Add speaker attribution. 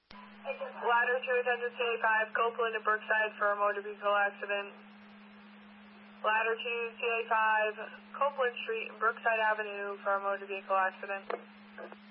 Speaker 1: Ladder 2, attention CA5, Copeland to Brookside for a motor vehicle accident. Ladder 2, CA5, Copeland Street and Brookside Avenue for a motor vehicle accident.